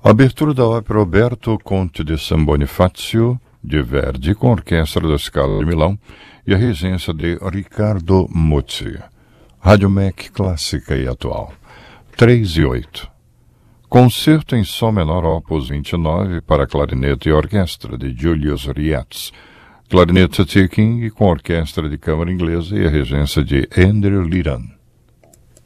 Abertura da ópera Roberto Conte de San Bonifazio, de Verdi, com a Orquestra da Scala de Milão e a regência de Riccardo Mucci. Rádio MEC clássica e atual. 3/8. Concerto em Sol menor opus 29 para clarinete e orquestra, de Julius Rietz. Clarinete T. King com a Orquestra de Câmara Inglesa e a regência de Andrew Liran.